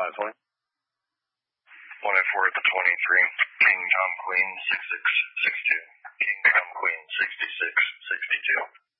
520. 184 at the 23. King Tom Queen 6662. King Tom Queen 6662.